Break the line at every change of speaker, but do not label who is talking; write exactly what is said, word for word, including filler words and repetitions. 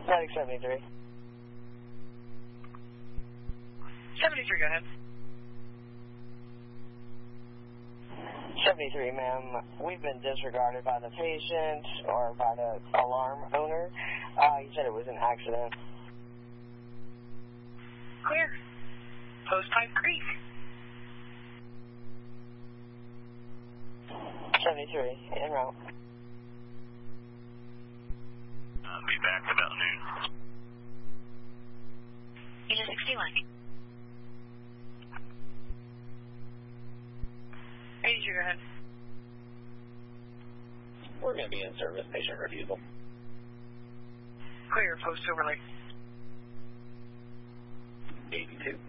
Medic seventy-three.
seventy-three, go ahead.
seventy-three, ma'am. We've been disregarded by the patient or by the alarm owner. Uh, he said it was an accident.
Clear. Post Pipe Creek.
seventy-three, en route.
I'll be back about noon.
Unit sixty-one. eighty-two, go ahead.
We're going to be in service, patient refusal.
Clear, post overlay.
eighty-two.